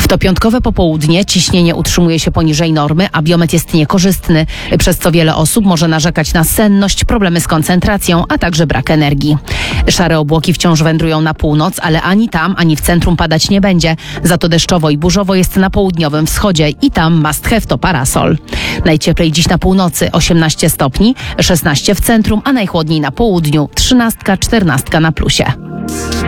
W to piątkowe popołudnie ciśnienie utrzymuje się poniżej normy, a biometr jest niekorzystny, przez co wiele osób może narzekać na senność, problemy z koncentracją, a także brak energii. Szare obłoki wciąż wędrują na północ, ale ani tam, ani w centrum padać nie będzie. Za to deszczowo i burzowo jest na południowym wschodzie i tam must have to parasol. Najcieplej dziś na północy 18 stopni, 16 w centrum, a najchłodniej na południu 13-14 na plusie.